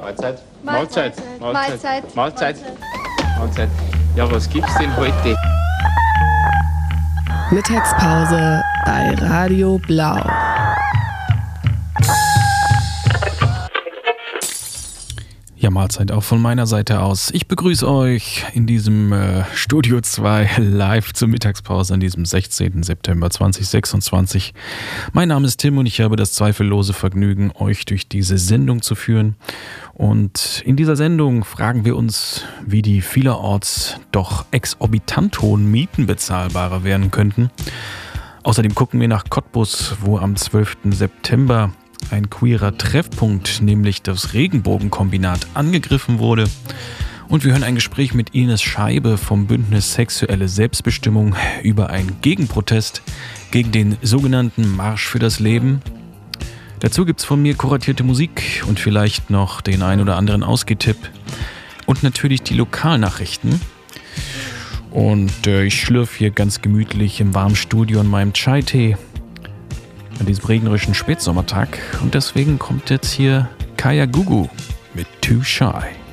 Mahlzeit. Mahlzeit. Mahlzeit. Mahlzeit. Mahlzeit. Ja, was gibt's denn heute? Mittagspause bei Radio Blau. Ja, Mahlzeit auch von meiner Seite aus. Ich begrüße euch in diesem Studio 2 live zur Mittagspause an diesem 16. September 2026. Mein Name ist Tim und ich habe das zweifellose Vergnügen, euch durch diese Sendung zu führen. Und in dieser Sendung fragen wir uns, wie die vielerorts doch exorbitant hohen Mieten bezahlbarer werden könnten. Außerdem gucken wir nach Cottbus, wo am 12. September ein queerer Treffpunkt, nämlich das Regenbogenkombinat, angegriffen wurde. Und wir hören ein Gespräch mit Ines Scheibe vom Bündnis Sexuelle Selbstbestimmung über einen Gegenprotest gegen den sogenannten Marsch für das Leben. Dazu gibt's von mir kuratierte Musik und vielleicht noch den ein oder anderen Ausgehtipp. Und natürlich die Lokalnachrichten. Und ich schlürfe hier ganz gemütlich im warmen Studio in meinem Chai-Tee an diesem regnerischen Spätsommertag. Und deswegen kommt jetzt hier Kaya Gugu mit Too Shy.